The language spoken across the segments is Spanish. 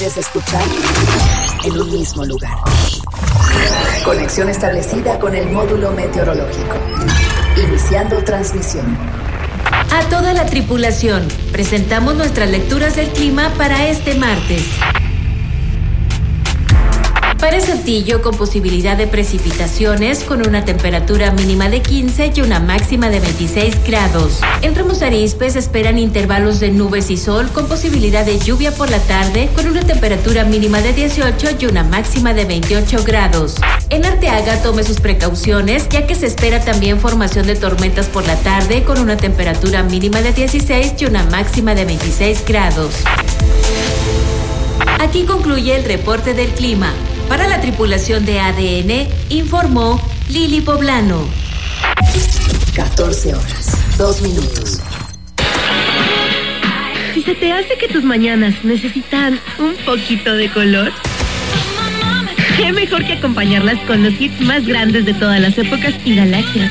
Puedes escuchar en un mismo lugar. Conexión establecida con el módulo meteorológico. Iniciando transmisión. A toda la tripulación, presentamos nuestras lecturas del clima para este martes. Para Saltillo, con posibilidad de precipitaciones, con una temperatura mínima de 15 y una máxima de 26 grados. En Ramos Arizpe se esperan intervalos de nubes y sol, con posibilidad de lluvia por la tarde, con una temperatura mínima de 18 y una máxima de 28 grados. En Arteaga, tome sus precauciones, ya que se espera también formación de tormentas por la tarde, con una temperatura mínima de 16 y una máxima de 26 grados. Aquí concluye el reporte del clima. Para la tripulación de ADN, informó Lili Poblano. 14 horas, 2 minutos. Si se te hace que tus mañanas necesitan un poquito de color, qué mejor que acompañarlas con los hits más grandes de todas las épocas y galaxias.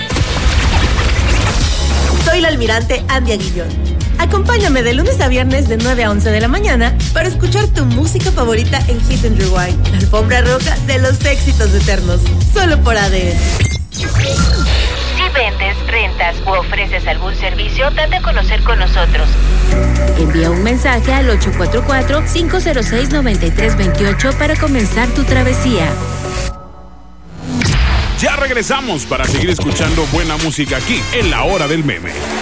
Soy la almirante Andy Aguillón. Acompáñame de lunes a viernes de 9 a 11 de la mañana para escuchar tu música favorita en Hit and Rewind, la alfombra roja de los éxitos eternos, solo por ADN. Si vendes, rentas u ofreces algún servicio, date a conocer con nosotros. Envía un mensaje al 844-506-9328 para comenzar tu travesía. Ya regresamos para seguir escuchando buena música aquí en La Hora del Meme.